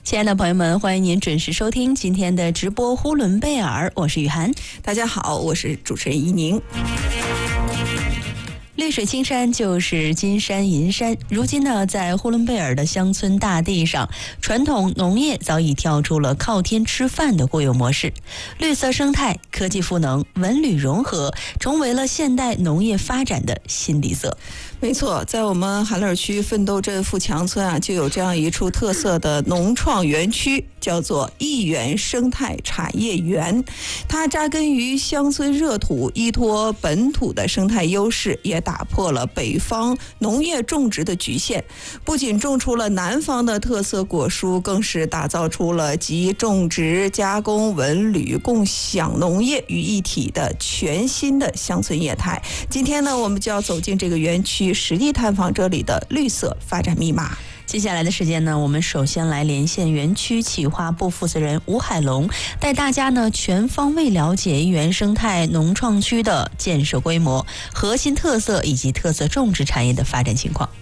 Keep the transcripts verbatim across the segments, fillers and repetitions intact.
亲爱的朋友们，欢迎您准时收听今天的直播呼伦贝尔，我是雨涵。 大家好，我是主持人怡宁。 绿水青山就是金山银山，如今呢，在呼伦贝尔的乡村大地上，传统农业早已跳出了靠天吃饭的固有模式，绿色生态、科技赋能、文旅融合，成为了现代农业发展的新底色。 没错，在我们海乐尔区奋斗镇富强村啊，就有这样一处特色的农创园区，叫做益园生态产业园。它扎根于乡村热土，依托本土的生态优势，也打破了北方农业种植的局限。不仅种出了南方的特色果蔬，更是打造出了集种植、加工、文旅、共享农业于一体的全新的乡村业态。今天呢，我们就要走进这个园区，实地探访这里的绿色发展密码。 接下来的时间呢，我们首先来连线园区企划部负责人吴海龙，带大家呢全方位了解益园生态农创区的建设规模、核心特色以及特色种植产业的发展情况。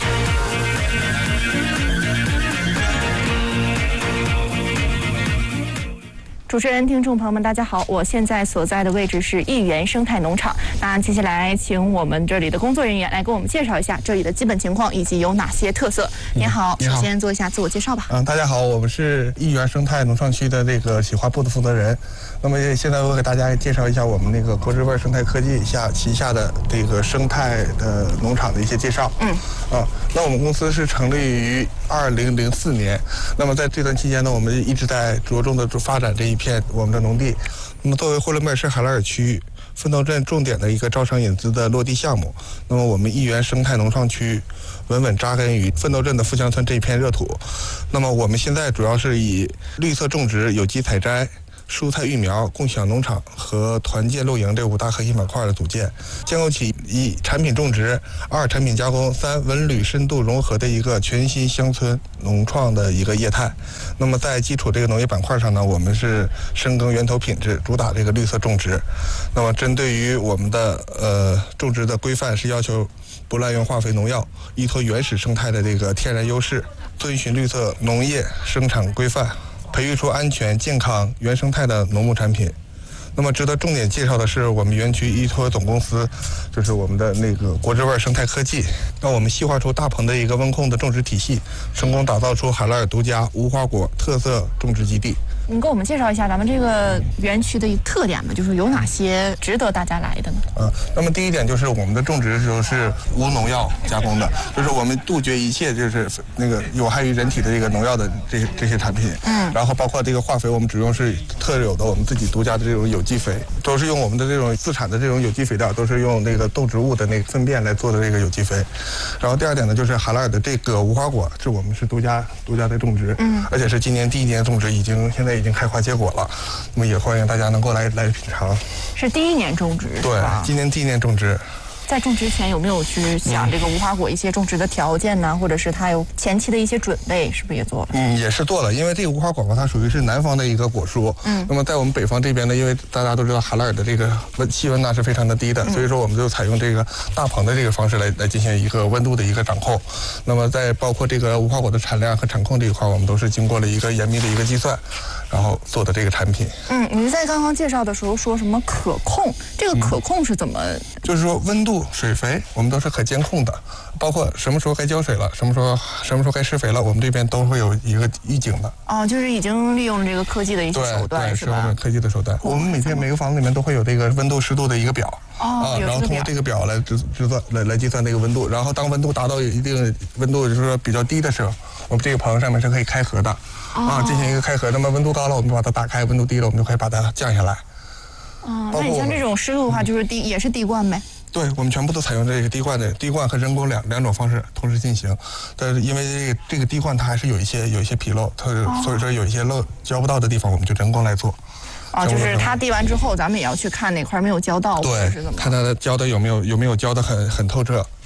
主持人、听众朋友们，大家好，我现在所在的位置是益园生态农场。那接下来，请我们这里的工作人员来给我们介绍一下这里的基本情况以及有哪些特色。您好， 你好， 首先做一下自我介绍吧。 嗯，大家好，我们是益园生态农创区的这个企划部的负责人。那么现在我给大家介绍一下我们那个国之味生态科技下旗下的这个生态的农场的一些介绍。 嗯， 啊，那我们公司是成立于二零零四年。那么在这段期间呢，我们一直在着重的发展这一片我们的农地。那么作为呼伦贝尔市海乐尔区奋斗镇重点的一个招商引资的落地项目，那么我们益园生态农创区稳稳扎根于奋斗镇的富乡村这一片热土。那么我们现在主要是以绿色种植、有机采摘、蔬菜育苗、共享农场和团建露营这五大核心板块的组建，建构起一产品种植、二产品加工、三文旅深度融合的一个全新乡村农创的一个业态。那么在基础这个农业板块上呢，我们是深耕源头品质，主打这个绿色种植。那么针对于我们的呃种植的规范是要求不滥用化肥农药，依托原始生态的这个天然优势，遵循绿色农业生产规范，培育出安全、健康、原生态的农牧产品。那么值得重点介绍的是，我们园区依托总公司，就是我们的那个国之味生态科技，让我们细化出大棚的一个温控的种植体系，成功打造出海乐尔独家无花果特色种植基地。 您给我们介绍一下咱们这个园区的一个特点吧，就是有哪些值得大家来的呢？ 嗯，那么第一点就是我们的种植就是无农药加工的，就是我们杜绝一切就是那个有害于人体的这个农药的这些这些产品。嗯，然后包括这个化肥，我们只用是特有的我们自己独家的这种有机肥，都是用我们的这种自产的这种有机肥料，都是用那个动植物的那个粪便来做的这个有机肥。然后第二点呢，就是海乐尔的这个无花果，是我们是独家独家的种植，嗯，而且是今年第一年种植，已经现在已经开花结果了。那么也欢迎大家能够来来品尝。 是第一年种植， 对，今年第一年种植。 在种植前有没有去想这个无花果一些种植的条件呢？或者是它有前期的一些准备，是不是也做了？ 嗯，也是做了，因为这个无花果吧，它属于是南方的一个果蔬。嗯，那么在我们北方这边呢，因为大家都知道海乐尔的这个温气温呢是非常的低的，所以说我们就采用这个大棚的这个方式来来进行一个温度的一个掌控。那么在包括这个无花果的产量和产控这一块，我们都是经过了一个严密的一个计算，然后做的这个产品。 嗯，您在刚刚介绍的时候说什么可控？这个可控是怎么？嗯、 就是说温度、水肥，我们都是可监控的，包括什么时候该浇水了，什么时候什么时候该施肥了，我们这边都会有一个预警的。 哦，就是已经利用这个科技的一些手段， 对对， 是吧？ 是我们科技的手段。我们每天每个房子里面都会有这个温度、湿度的一个表。 哦， 啊，然后通过这个表来制制作来来计算这个温度，然后当温度达到一定温度，就是说比较低的时候，我们这个棚上面是可以开合的，哦、啊，进行一个开合。那么温度高了，我们就把它打开；温度低了，我们就可以把它降下来。 哦，那你像这种湿度的话，就是滴也是滴灌呗？ 对，我们全部都采用这个滴灌的，滴灌和人工两两种方式同时进行。但是因为这个这个滴灌它还是有一些有一些纰漏，它、哦、所以说有一些漏浇不到的地方，我们就人工来做。 啊，就是它滴完之后，咱们也要去看哪块没有浇到， 对， 是怎么？ 看它的浇的有没有有没有浇的很很透彻。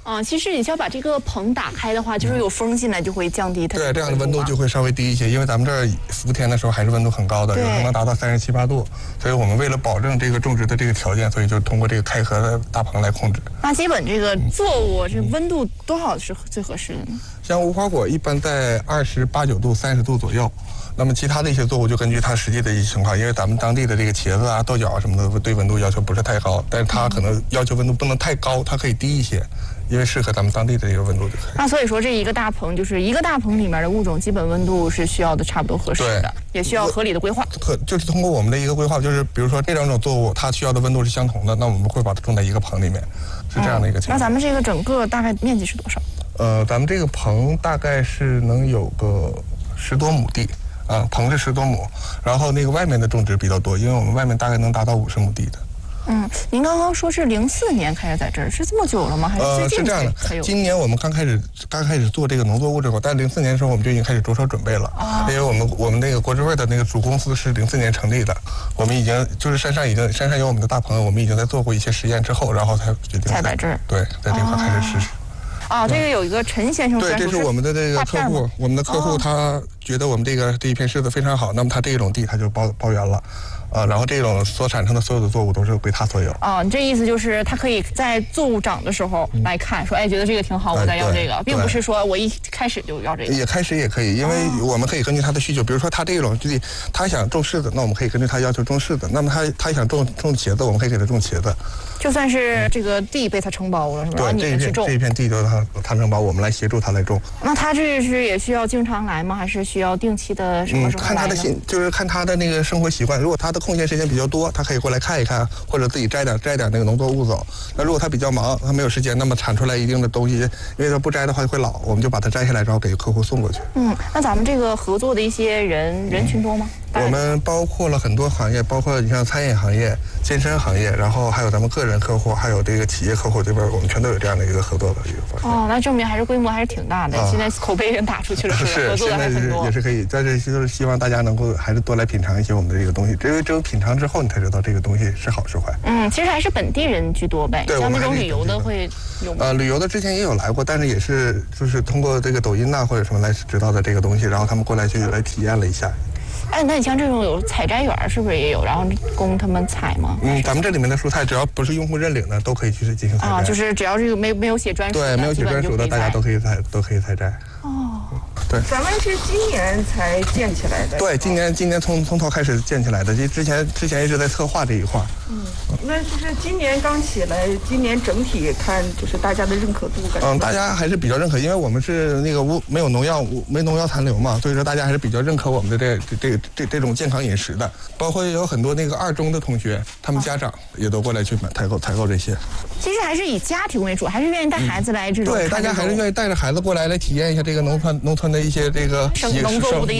啊，其实你要把这个棚打开的话，就是有风进来就会降低它的对，这样的温度就会稍微低一些，因为咱们这儿伏天的时候还是温度很高的，有时候能达到三十七八度，所以我们为了保证这个种植的这个条件，所以就通过这个开合的大棚来控制。 那基本这个作物这温度多少是最合适的呢？ 像无花果一般在二十八九度、三十度左右。那么其他的一些作物就根据它实际的一些情况，因为咱们当地的这个茄子啊、豆角啊什么的，对温度要求不是太高，但是它可能要求温度不能太高，它可以低一些，因为适合咱们当地的这个温度就可以。 那所以说这一个大棚就是一个大棚里面的物种基本温度是需要的差不多合适的，也需要合理的规划。 可就是通过我们的一个规划，就是比如说这两种作物它需要的温度是相同的，那我们会把它种在一个棚里面，是这样的一个情况。 嗯、那咱们这个整个大概面积是多少？ 呃，咱们这个棚大概是能有个十多亩地。啊，棚是十多亩，然后那个外面的种植比较多，因为我们外面大概能达到五十亩地的。 嗯，您刚刚说是零四年开始在这儿，是这么久了吗？还是最近呃是这样的，今年我们刚开始刚开始做这个农作物这块，但零四年的时候我们就已经开始着手准备了，哦、因为我们我们那个国之味的那个主公司是零四年成立的，我们已经就是山上已经山上有我们的大棚，我们已经在做过一些实验之后，然后才决定才在这儿对，在这块开始实施。 哦，这个有一个陈先生， 对，这是我们的这个客户，我们的客户他觉得我们这个这一片柿子非常好，那么他这种地他就包包圆了，啊，然后这种所产生的所有的作物都是归他所有。 哦，你这意思就是他可以在作物长的时候来看，说哎，觉得这个挺好，我再要这个，并不是说我一开始就要这个。 也开始也可以，因为我们可以根据他的需求，比如说他这种地他想种柿子，那我们可以根据他要求种柿子；那么他他想种种茄子，我们可以给他种茄子。 就算是这个地被他承包了，是吧？ 对，这一片这一片地就是他他承包，我们来协助他来种。 那他这是也需要经常来吗？还是需要定期的什么时候来呢？ 嗯，看他的心，就是看他的那个生活习惯。如果他的空闲时间比较多，他可以过来看一看，或者自己摘点摘点那个农作物走。那如果他比较忙，他没有时间，那么产出来一定的东西，因为他不摘的话会老，我们就把它摘下来，然后给客户送过去。 嗯，那咱们这个合作的一些人人群多吗？ 我们包括了很多行业，包括你像餐饮行业、健身行业，然后还有咱们个人客户，还有这个企业客户这边，我们全都有这样的一个合作的一个方式。 哦，那证明还是规模还是挺大的。啊、现在口碑也打出去了，是吧？ 是， 合作的还很多。 也是可以，在这就是希望大家能够还是多来品尝一些我们的这个东西，因为只有品尝之后，你才知道这个东西是好是坏。 嗯，其实还是本地人居多呗。 对， 像那种旅游的会有吗？ 呃，旅游的之前也有来过，但是也是就是通过这个抖音呐、啊、或者什么来知道的这个东西，然后他们过来去来体验了一下。 哎，那你像这种有采摘园是不是也有，然后供他们采吗？ 嗯，咱们这里面的蔬菜只要不是用户认领的，都可以去进行采摘。 啊，就是只要这个没没有写专属的， 对，没有写专属的，大家都可以采，都可以采摘。 哦， 对， 咱们是今年才建起来的。 对，今年今年从从头开始建起来的，这之前之前一直在策划这一块。 嗯，那就是今年刚起来，今年整体看就是大家的认可度感觉。 嗯，大家还是比较认可，因为我们是那个无没有农药、没农药残留嘛，所以说大家还是比较认可我们的这这这这这种健康饮食的。包括也有很多那个二中的同学，他们家长也都过来去买采购采购这些。 其实还是以家庭为主，还是愿意带孩子来这种。 对，大家还是愿意带着孩子过来来体验一下这个农村农村的一些这个生农作物的一